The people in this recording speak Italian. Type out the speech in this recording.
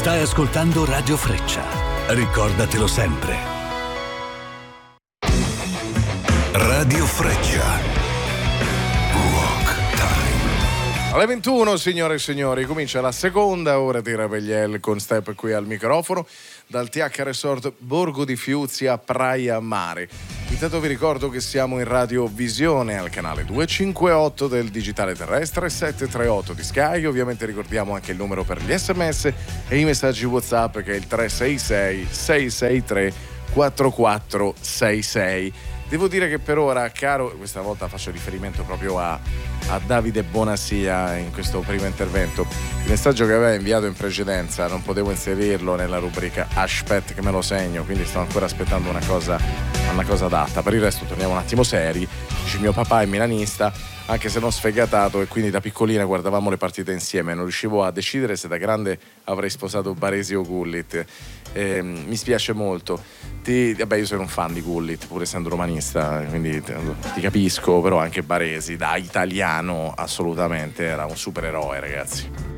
Stai ascoltando Radio Freccia. Ricordatelo sempre. Radio Freccia. Alle 21, signore e signori, comincia la seconda ora di Rebelliel con Step qui al microfono dal TH Resort Borgo di Fiuzi a Praia Mare. Intanto vi ricordo che siamo in radiovisione al canale 258 del digitale terrestre, 738 di Sky. Ovviamente ricordiamo anche il numero per gli SMS e i messaggi WhatsApp, che è il 366 663 4466. Devo dire che per ora, caro, questa volta faccio riferimento proprio a Davide Bonasia in questo primo intervento. Il messaggio che aveva inviato in precedenza non potevo inserirlo nella rubrica aspetta che me lo segno, quindi sto ancora aspettando una cosa adatta. Per il resto torniamo un attimo seri. Dice: mio papà è milanista, anche se non sfegatato, e quindi da piccolina guardavamo le partite insieme. Non riuscivo a decidere se da grande avrei sposato Baresi o Gullit. Mi spiace molto. Vabbè, io sono un fan di Gullit, pur essendo romanista, quindi ti capisco, però anche Baresi, da italiano, assolutamente, era un supereroe, ragazzi.